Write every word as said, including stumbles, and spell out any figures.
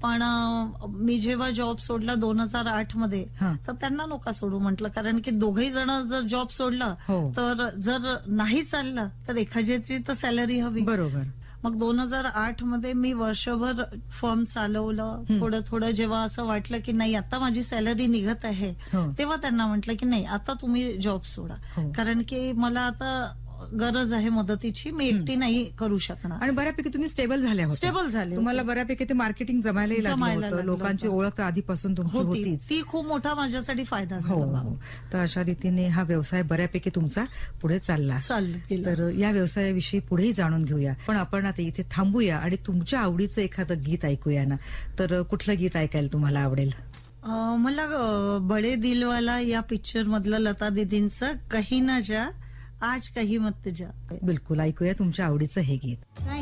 पण अं, मी जेव्हा जॉब सोडला दोन हजार आठ मध्ये हा. तर त्यांना नका सोडू म्हटलं, कारण की दोघही जण जर जॉब सोडला हो. तर जर नाही चाललं तर एखाद्याची तर सॅलरी हवी. बरोबर. मग दोन हजार आठ मध्ये मी वर्षभर फर्म चालवलं. हं. थोडं थोडं जेव्हा असं वाटलं की नाही आता माझी सॅलरी निघत आहे, हो. तेव्हा त्यांना म्हटलं की नाही आता तुम्ही जॉब सोडा, हो. कारण की मला आता गरज आहे मदतीची, मी एकटी नाही करू शकणार. आणि बऱ्यापैकी तुम्ही स्टेबल झाल्या होत्या. स्टेबल झाले तुम्हाला होते. बऱ्यापैकी ते मार्केटिंग जमायलाही लागलं जमायला होतं. लागलं लोकांची होतं. ओळख आधीपासून तुमची होती होतीच. ती खूप मोठा माझ्यासाठी फायदा हो झाला. हो. तर अशा रीतीने हा व्यवसाय बऱ्यापैकी तुमचा पुढे चालला. चाललं गेलं. तर या व्यवसायाविषयी पुढेही जाणून घेऊया, पण आपण आता इथे थांबूया आणि तुमच्या आवडीचं एखादं गीत ऐकूया ना. तर कुठलं गीत ऐकायला तुम्हाला आवडेल? अं, मला अं, बडे दिलवाला या पिक्चर मधलं लता दीदींचं कहीं ना जा आज कहीं मत जा. बिलकुल ऐकूया तुमच्या आवडीचं हे गीत.